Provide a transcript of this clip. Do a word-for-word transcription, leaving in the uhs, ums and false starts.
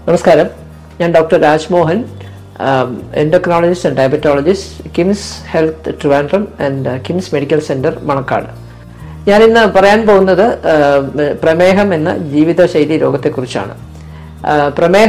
നമസ്കാരം, ഞാൻ doctor Rajmohan, endocrinologist and diabetologist, KIMS health Trivandrum and KIMS medical centre Manacaud. ഞാനിന്ന് പറയാൻ പോകുന്നത് പ്രമേഹം എന്ന ജീവിതശൈലി രോഗത്തെക്കുറിച്ചാണ്. പ്രമേഹം